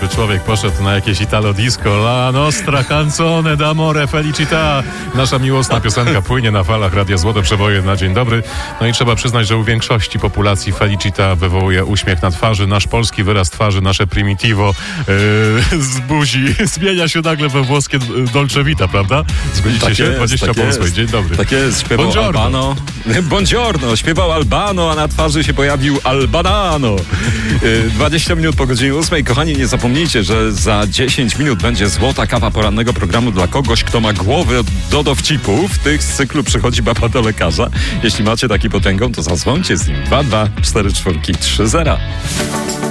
żeby człowiek poszedł na jakieś Italo Disco. La nostra canzone d'amore felicità. Nasza miłosna piosenka płynie na falach Radia Złote Przeboje na dzień dobry. No i trzeba przyznać, że u większości populacji felicita wywołuje uśmiech na twarzy. Nasz polski wyraz twarzy, nasze primitivo z buzi zmienia się nagle we włoskie dolce vita, prawda? Zgodzicie tak się? Jest, 20 tak polskiej. jest. Dzień dobry. Tak jest, śpiewał Buongiorno. Albano. Buongiorno, śpiewał Albano, a na twarzy się pojawił Albanano. 20 minut po godzinie 8. Kochani, nie zapomnijcie, że za 10 minut będzie złota kawa porannego programu dla kogoś, kto ma głowy do dowcipów. Tych z cyklu Przychodzi baba do lekarza. Jeśli macie taki potęgą, to zadzwońcie z nim. 22 44 30.